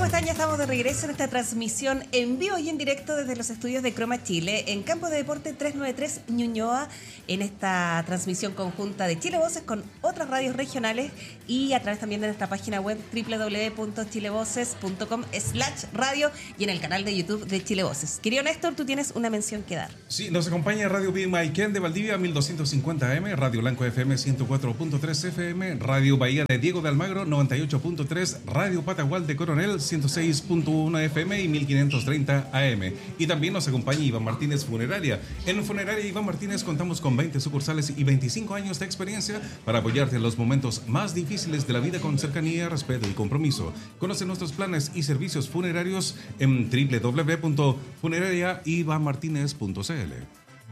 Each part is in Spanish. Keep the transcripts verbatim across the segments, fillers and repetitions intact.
¿Cómo están? Ya estamos de regreso en esta transmisión en vivo y en directo desde los estudios de Croma Chile, en Campo de Deporte trescientos noventa y tres Ñuñoa, en esta transmisión conjunta de Chile Voces con otras radios regionales y a través también de nuestra página web doble u doble u doble u punto chilevoces punto com slash radio y en el canal de YouTube de Chile Voces. Querido Néstor, tú tienes una mención que dar. Sí, nos acompaña Radio Pimaicén de Valdivia, mil doscientos cincuenta A M, Radio Blanco F M ciento cuatro punto tres F M, Radio Bahía de Diego de Almagro noventa y ocho punto tres, Radio Patagual de Coronel ciento seis punto uno F M y mil quinientos treinta A M. Y también nos acompaña Iván Martínez Funeraria. En Funeraria Iván Martínez contamos con veinte sucursales y veinticinco años de experiencia para apoyarte en los momentos más difíciles de la vida con cercanía, respeto y compromiso. Conoce nuestros planes y servicios funerarios en doble u doble u doble u punto funeraria iván martínez punto c l.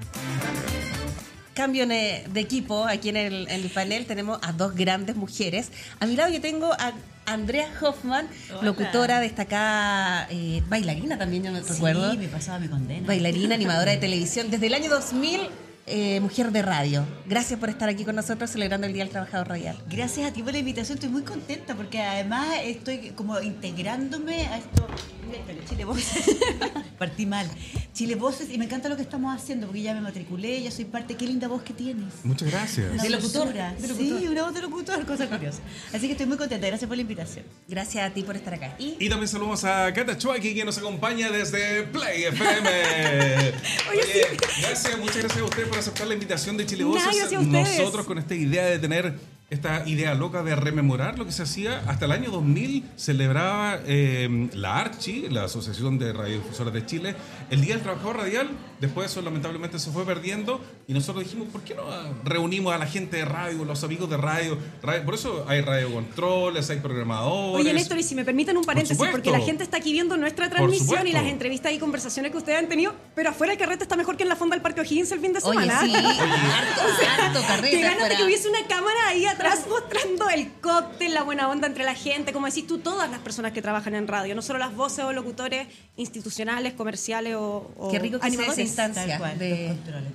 Cambio de equipo aquí en el, en el panel. Tenemos a dos grandes mujeres. A mi lado yo tengo a Andrea Hoffman, Hola. Locutora destacada, eh, bailarina también, yo me sí, recuerdo. Sí, me pasaba mi condena. Bailarina, animadora de televisión desde el año dos mil. Eh, mujer de radio. Gracias por estar aquí con nosotros celebrando el Día del Trabajador Radial. Gracias a ti por la invitación, estoy muy contenta porque además estoy como integrándome a esto. Chile Voces. Partí mal. Chile Voces, y me encanta lo que estamos haciendo porque ya me matriculé, ya soy parte. Qué linda voz que tienes. Muchas gracias. Una de locutor. de locutor. Sí, una voz de locutor, cosa curiosa. Así que estoy muy contenta, gracias por la invitación. Gracias a ti por estar acá. Y, y también saludamos a Cata Chuaki, que nos acompaña desde Play F M. Oye, Oye sí. Gracias, muchas gracias a ustedes por aceptar la invitación de Chile Voces. Gracias a ustedes. Nosotros con esta idea de tener esta idea loca de rememorar lo que se hacía hasta el año dos mil, celebraba eh, la Archi, la Asociación de Radiodifusoras de Chile, el Día del Trabajador Radial. Después eso lamentablemente se fue perdiendo y nosotros dijimos, ¿por qué no reunimos a la gente de radio, los amigos de radio? radio por eso hay radiocontroles, hay programadores. Oye, Néstor, y si me permiten un paréntesis, por porque la gente está aquí viendo nuestra transmisión y las entrevistas y conversaciones que ustedes han tenido, pero afuera el carrete está mejor que en la fonda del Parque O'Higgins el fin de semana. Oye, sí. Oye, harto, harto carrete. Qué ganas de que hubiese una cámara ahí atrás mostrando el cóctel, la buena onda entre la gente, como decís tú, todas las personas que trabajan en radio, no solo las voces o locutores institucionales, comerciales o, o Qué rico que sea esa instancia cual, de...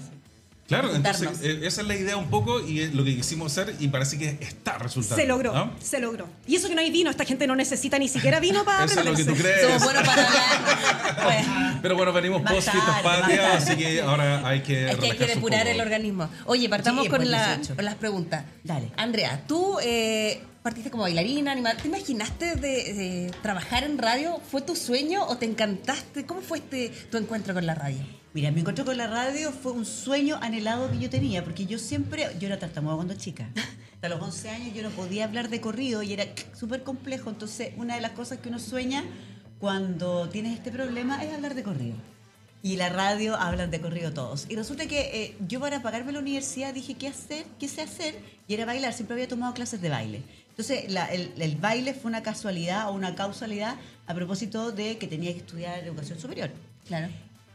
Claro, entonces eh, esa es la idea un poco y es lo que quisimos hacer y parece que está resultando. Se logró, ¿no? se logró. Y eso que no hay vino, esta gente no necesita ni siquiera vino para eso es lo que tú crees. Somos buenos para hablar. Pues, pero bueno, venimos post fiestas patrias, así que ahora hay que Es que hay que depurar el organismo. Oye, partamos sí, con, la, con las preguntas. Dale. Andrea, tú eh, partiste como bailarina, animadora. ¿Te imaginaste de, de trabajar en radio? ¿Fue tu sueño o te encantaste? ¿Cómo fue este, tu encuentro con la radio? Mira, mi encuentro con la radio fue un sueño anhelado que yo tenía, porque yo siempre, yo era tartamuda cuando chica. Hasta los once años yo no podía hablar de corrido y era súper complejo. Entonces, una de las cosas que uno sueña cuando tienes este problema es hablar de corrido. Y la radio hablan de corrido todos. Y resulta que eh, yo para pagarme la universidad dije, ¿qué hacer? ¿Qué sé hacer? Y era bailar. Siempre había tomado clases de baile. Entonces, la, el, el baile fue una casualidad o una causalidad a propósito de que tenía que estudiar educación superior. Claro.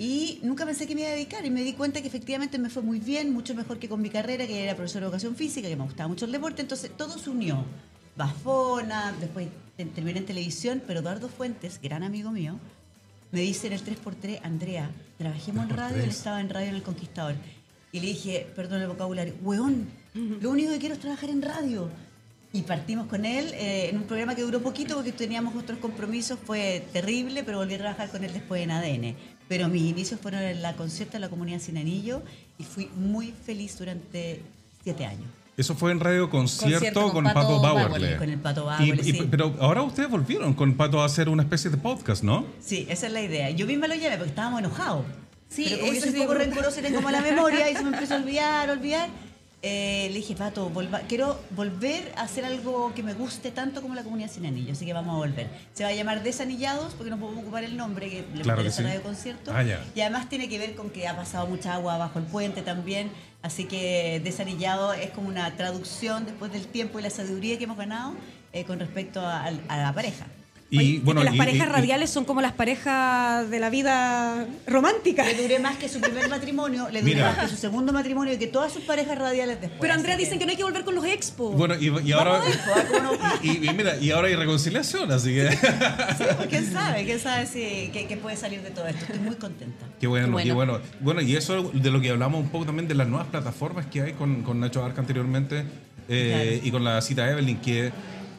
Y nunca pensé que me iba a dedicar y me di cuenta que efectivamente me fue muy bien, mucho mejor que con mi carrera, que era profesora de educación física, que me gustaba mucho el deporte. Entonces todo se unió. Bafona, después terminé en televisión, pero Eduardo Fuentes, gran amigo mío, me dice en el tres por tres, Andrea, trabajemos en radio, él estaba en Radio en El Conquistador. Y le dije, perdón el vocabulario, weón, lo único que quiero es trabajar en radio. Y partimos con él eh, en un programa que duró poquito porque teníamos otros compromisos, fue terrible, pero volví a trabajar con él después en A D N. Pero mis inicios fueron en la concierta de la Comunidad Sin Anillo y fui muy feliz durante siete años. Eso fue en Radio Concierto, Concierto con con, Pato Pato Bauerle. Bauerle. Con el Pato Bauerle, Y, y, sí. Pero ahora ustedes volvieron con Pato a hacer una especie de podcast, ¿no? Sí, esa es la idea. Yo misma lo llamé porque estábamos enojados. Sí, pero como yo eso soy un sí, poco pero- rencorosa y tengo mala memoria y se me empezó a olvidar, a olvidar. Eh, le dije, Pato, volva, quiero volver a hacer algo que me guste tanto como la Comunidad Sin Anillo, así que vamos a volver. Se va a llamar Desanillados, porque no podemos ocupar el nombre, que le Claro que interesa sí. Radio Concierto. Ah, ya. Y además tiene que ver con que ha pasado mucha agua bajo el puente también, así que Desanillado es como una traducción después del tiempo y la sabiduría que hemos ganado eh, con respecto a, a la pareja. Y Oye, bueno, que las y- parejas y- radiales son como las parejas de la vida romántica. Le duré más que su primer matrimonio, le duré Mira. más que su segundo matrimonio y que todas sus parejas radiales después. Pero Andrea así dicen que no hay que volver con los expos. Bueno, y, y ahora Vamos a ver, pues, y, y- y mira, y ahora hay reconciliación, así que sí, pues, quién sabe, quién sabe si qué, qué puede salir de todo esto. Estoy muy contenta. qué bueno, Qué bueno. qué bueno. Bueno, y eso de lo que hablamos un poco también de las nuevas plataformas que hay con, con Nacho Arca anteriormente eh, Claro. y con la cita Evelyn, que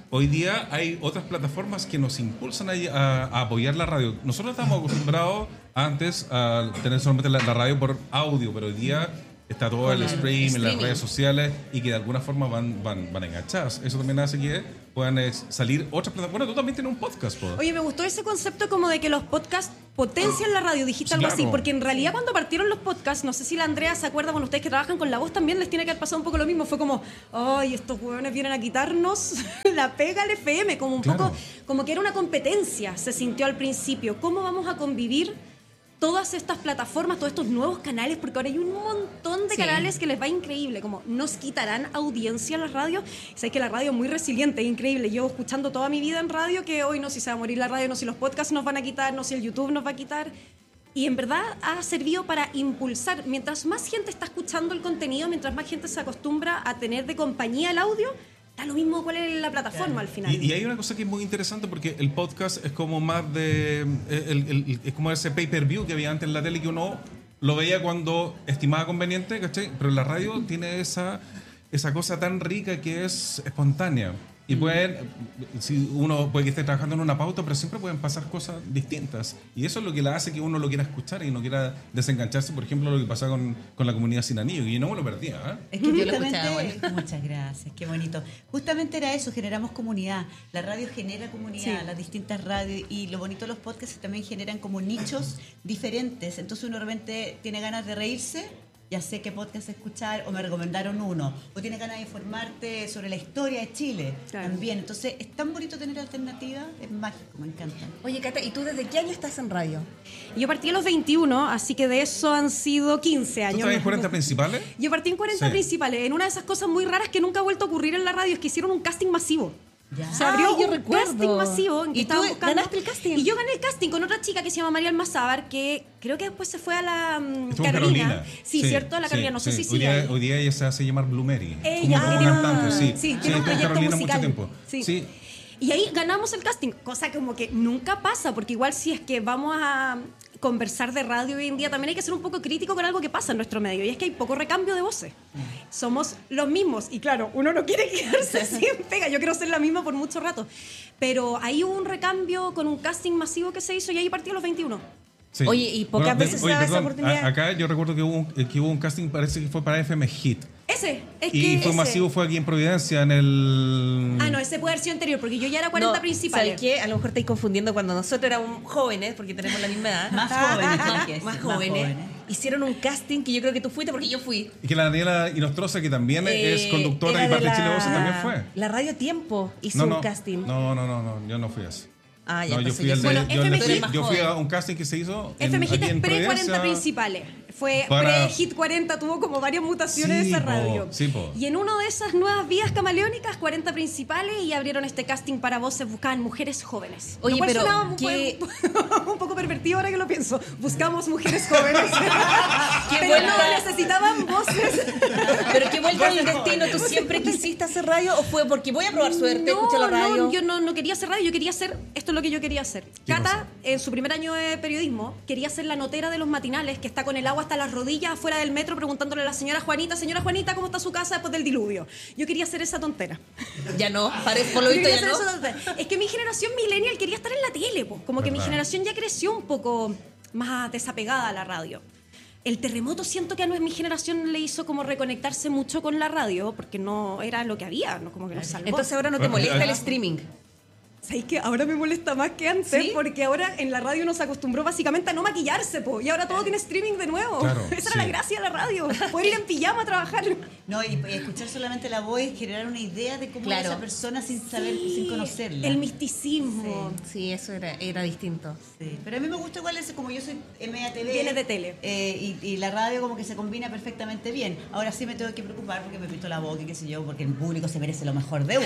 hoy día hay otras plataformas que nos impulsan a, a- a apoyar la radio. Nosotros estamos acostumbrados antes a tener solamente la, la radio por audio, pero hoy día está todo el Claro, stream, en las streaming. redes sociales y que de alguna forma van, van, van enganchadas. Eso también hace que puedan eh, salir otras plataformas. Bueno, tú también tienes un podcast, po. Oye, me gustó ese concepto como de que los podcasts potencian la radio, dijiste Sí, algo claro. así, porque en realidad cuando partieron los podcasts, no sé si la Andrea se acuerda, bueno, ustedes que trabajan con la voz también les tiene que haber pasado un poco lo mismo, fue como, ay, estos hueones vienen a quitarnos la pega al F M, como un Claro. poco, como que era una competencia, se sintió al principio. ¿Cómo vamos a convivir todas estas plataformas, todos estos nuevos canales? Porque ahora hay un montón de Sí. canales que les va increíble, como nos quitarán audiencia a la radio. Sabes que la radio es muy resiliente, es increíble. Llevo escuchando toda mi vida en radio que hoy no si se va a morir la radio, no si los podcasts nos van a quitar, no si el YouTube nos va a quitar. Y en verdad ha servido para impulsar. Mientras más gente está escuchando el contenido, mientras más gente se acostumbra a tener de compañía el audio, da lo mismo cuál es la plataforma al final. Y, y hay una cosa que es muy interesante porque el podcast es como más de. el- el- el- es como ese pay-per-view que había antes en la tele que uno lo veía cuando estimaba conveniente, ¿cachai? Pero la radio tiene esa, esa cosa tan rica que es espontánea. Y pueden, si uno puede que esté trabajando en una pauta, pero siempre pueden pasar cosas distintas. Y eso es lo que la hace que uno lo quiera escuchar y no quiera desengancharse. Por ejemplo, lo que pasa con, con la comunidad Sin Anillo, que yo no me lo perdía. ¿eh? Es que Yo lo justamente, escuchaba, bueno. muchas gracias, qué bonito. Justamente era eso, generamos comunidad. La radio genera comunidad, Sí. las distintas radios, y lo bonito de los podcasts también generan como nichos diferentes. Entonces uno de repente tiene ganas de reírse, ya sé qué podcast escuchar, o me recomendaron uno, o tiene ganas de informarte sobre la historia de Chile Claro. también. Entonces es tan bonito tener alternativas, es mágico, me encanta. Oye, Cata, ¿y tú desde qué año estás en radio? Yo partí a los veintiuno, así que de eso han sido quince ¿Tú años. estás en cuarenta principales? Yo partí en cuarenta Sí. principales, en una de esas cosas muy raras que nunca ha vuelto a ocurrir en la radio, es que hicieron un casting masivo. Ya. Se abrió Ah, yo un recuerdo. casting masivo en que ¿Y tú estaban buscando- ganaste el casting? Y yo gané el casting con otra chica que se llama María Almazábar, que creo que después se fue a la mm, Estuvo en Carolina. Carolina. Sí, cierto, a la sí, Carolina, no sé sí. si hoy sigue día, ahí. hoy día ella se hace llamar Blue Mary. Ella como, como tiene un- cantante, sí. sí, tiene un estuvo en proyecto Carolina musical. mucho tiempo. Sí. Sí. Y ahí ganamos el casting, cosa como que nunca pasa, porque igual si es que vamos a conversar de radio hoy en día, también hay que ser un poco crítico con algo que pasa en nuestro medio, y es que hay poco recambio de voces. Somos los mismos, y claro, uno no quiere quedarse sin pega, yo quiero ser la misma por mucho rato, pero ahí hubo un recambio con un casting masivo que se hizo y ahí partió a los veintiuno. Sí. Oye, y pocas de- veces se da esa perdón, oportunidad. a- acá yo recuerdo que hubo, un, eh, que hubo un casting, parece que fue para F M Hit. Ese, es Y que fue ese. masivo, fue aquí en Providencia, en el... Ah, no, ese puede haber sido anterior, porque yo ya era cuarenta No, principales. ¿sabes qué? A lo mejor estáis confundiendo cuando nosotros éramos jóvenes, porque tenemos la misma edad. Más jóvenes, Más, hay que decir, más más jóvenes. jóvenes. Hicieron un casting que yo creo que tú fuiste porque yo fui. Y que la Daniela Inostroza, que también es Eh, conductora era y de parte de la- Chile Voces, también fue. La Radio Tiempo hizo No, un no, casting. no, no, no, no, yo no fui a eso. Ah, ya, No, yo entonces fui, yo al de- soy- Bueno, yo, F M le fui- Hit más yo fui a joven. un casting que se hizo en, F M Hit aquí es en pre cuarenta Providencia. principales. Fue Para- pre-Hit cuarenta, tuvo como varias mutaciones Sí, esa po, radio. sí, po. Y en una de esas nuevas vías camaleónicas, cuarenta principales, y abrieron este casting para voces, buscaban mujeres jóvenes. Oye, Lo cual pero sonaba un, qué- poco- un poco pervertido ahora que lo pienso. Buscamos mujeres jóvenes. pero vuelta- no, necesitaban voces. Pero qué vuelta del destino, ¿tú siempre quisiste hacer radio o fue porque voy a probar suerte, escucho la radio? No, yo no, no quería hacer radio, yo quería hacer, esto es lo que yo quería hacer. ¿Qué Cata, cosa? en su primer año de periodismo, quería ser la notera de los matinales, que está con el agua hasta las rodillas afuera del metro preguntándole a la señora Juanita, señora Juanita, ¿cómo está su casa después del diluvio? Yo quería hacer esa tontera. Ya no, parece, por lo Yo visto quería ya hacer no. esa tontera. Es que mi generación millennial quería estar en la tele, po. Como que mi Verdad. generación ya creció un poco más desapegada a la radio. El terremoto siento que a mi generación le hizo como reconectarse mucho con la radio, porque no era lo que había, no como que nos salvó. Entonces ahora no te Bueno, molesta ah, el streaming. ¿Sabes qué? Ahora me molesta más que antes, ¿Sí? porque ahora en la radio uno se acostumbró básicamente a no maquillarse, po, y ahora todo tiene streaming de nuevo. Claro, Esa sí. era la gracia de la radio, poder ir en pijama a trabajar. No, y, y escuchar solamente la voz y generar una idea de cómo Claro. es esa persona sin saber, sin conocerla. El misticismo. Sí, eso era, era distinto. Sí, pero a mí me gusta igual ese, como yo soy M A T V. Viene de tele. eh, y, y la radio como que se combina perfectamente bien. Ahora sí me tengo que preocupar porque me pinto la boca y qué sé yo, porque el público se merece lo mejor de uno.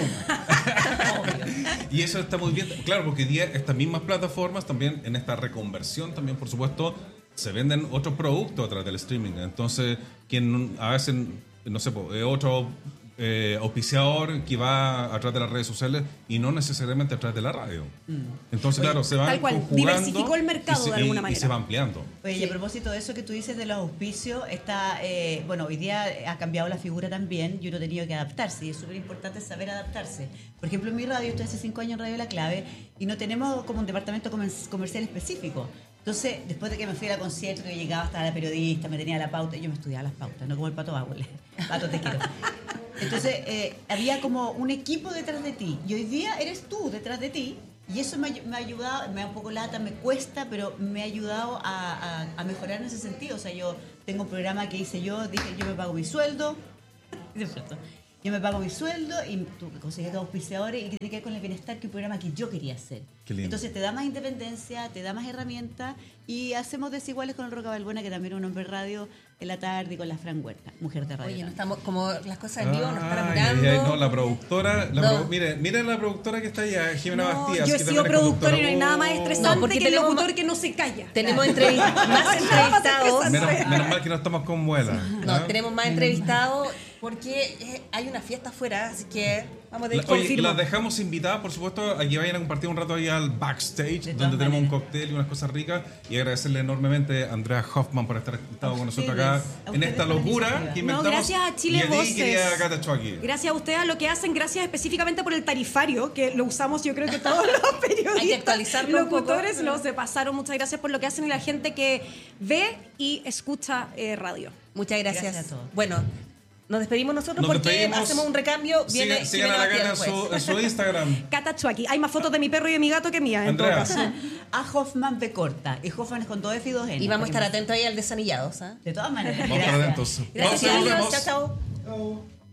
Obvio. Y eso está muy bien, claro, porque hoy día estas mismas plataformas también, en esta reconversión también, por supuesto, se venden otros productos a través del streaming. Entonces, quien a veces, no sé, po, eh, otro eh, auspiciador que va a través de las redes sociales y no necesariamente a través de la radio. Mm. Entonces, Oye, claro, se van tal cual, conjugando diversificó el mercado se, de alguna y, manera. Y se va ampliando. Oye, sí. Y a propósito de eso que tú dices de los auspicios, está, eh, bueno, hoy día ha cambiado la figura también y uno ha tenido que adaptarse y es súper importante saber adaptarse. Por ejemplo, en mi radio, estoy hace cinco años en Radio La Clave y no tenemos como un departamento comercial específico. Entonces, después de que me fui a la concierto, que llegaba hasta la periodista, me tenía la pauta, yo me estudiaba las pautas, no como el Pato Bauer. Pato, te quiero. Entonces, eh, había como un equipo detrás de ti y hoy día eres tú detrás de ti y eso me, me ha ayudado, me da un poco lata, me cuesta, pero me ha ayudado a, a, a mejorar en ese sentido. O sea, yo tengo un programa que hice yo, dije, yo me pago mi sueldo, yo me pago mi sueldo y tú consigues auspiciadores y que tiene que ver con el bienestar, que es un programa que yo quería hacer. Entonces te da más independencia, te da más herramientas y hacemos Desiguales con el Roca Balbuena, que también es un hombre radio en la tarde, y con la Fran Huerta, mujer de radio. Oye, no estamos, como las cosas en vivo nos están Ay, apurando. ay, no, la productora, la No. pro, mire, mire la productora que está allá, Jimena No, Bastías. yo he que sido también es productora y no hay conductora. nada más Oh. estresante No, porque que el tenemos locutor ma- que no se calla. Tenemos entrevi- más Nada más entrevistados. estresante. Menos, menos mal que no estamos con muela. No, ¿ah? tenemos más entrevistados porque eh, hay una fiesta afuera, así que vamos a La- tener que oye, confirmo. las dejamos invitadas, por supuesto, a que vayan a compartir un rato ahí al backstage, De donde todas tenemos un maneras. cóctel y unas cosas ricas. Y agradecerle enormemente a Andrea Hoffman por estar estado con nosotros acá ustedes, a en ustedes esta por la locura iniciativa. que No, inventamos. gracias a Chile y a ti, Voces. querida Cata Chucky. Gracias a ustedes a lo que hacen, gracias específicamente por el tarifario, que lo usamos yo creo que todos los periodistas, Hay que actualizarlo un poco. locutores, lo se pasaron. Muchas gracias por lo que hacen y la gente que ve y escucha eh, radio. Muchas gracias. Gracias a todos. Bueno, nos despedimos nosotros Nos porque despedimos. hacemos un recambio. Viene Sigan, sigan a la Jimena Cata en Bastías su, en después. su Instagram. Cata Chucky. Hay más fotos de mi perro y de mi gato que mía, en todo Andrea. caso. A Hoffman B corta y Hoffman es con dos F y dos N. Y vamos a estar Porque- atentos ahí al desanillados. ¿ah? De todas maneras. Vamos a estar gracias. atentos. Gracias, Pausa, chicos. volvemos. Chao, chao. Chao.